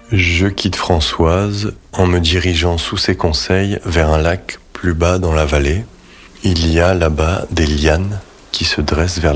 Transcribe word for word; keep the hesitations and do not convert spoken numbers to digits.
Je quitte Françoise en me dirigeant sous ses conseils vers un lac plus bas dans la vallée. Il y a là-bas des lianes qui se dressent vers